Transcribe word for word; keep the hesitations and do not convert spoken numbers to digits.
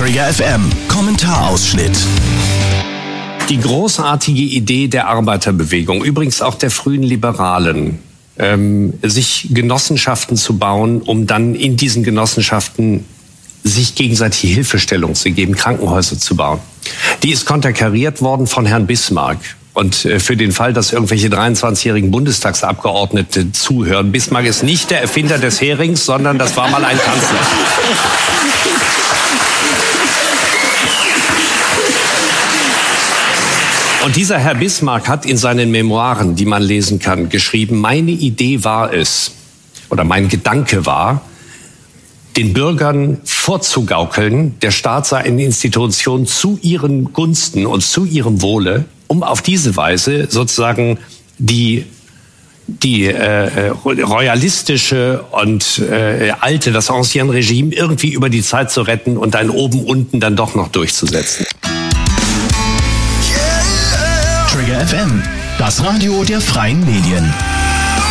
Trigger F M, Kommentarausschnitt. Die großartige Idee der Arbeiterbewegung, übrigens auch der frühen Liberalen, ähm, sich Genossenschaften zu bauen, um dann in diesen Genossenschaften sich gegenseitige Hilfestellung zu geben, Krankenhäuser zu bauen. Die ist konterkariert worden von Herrn Bismarck. Und für den Fall, dass irgendwelche dreiundzwanzigjährigen Bundestagsabgeordnete zuhören, Bismarck ist nicht der Erfinder des Herings, sondern das war mal ein Kanzler. Und dieser Herr Bismarck hat in seinen Memoiren, die man lesen kann, geschrieben, meine Idee war es, oder mein Gedanke war, den Bürgern vorzugaukeln, der Staat sei eine Institution zu ihren Gunsten und zu ihrem Wohle, um auf diese Weise sozusagen die, die äh, royalistische und äh, alte, das Ancien Regime irgendwie über die Zeit zu retten und ein oben-unten dann doch noch durchzusetzen. Trigger F M, das Radio der freien Medien.